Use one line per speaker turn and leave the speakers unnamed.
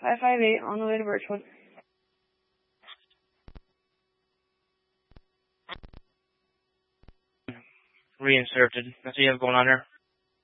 558 on the way to Birchwood.
Reinserted. That's what you have going on there.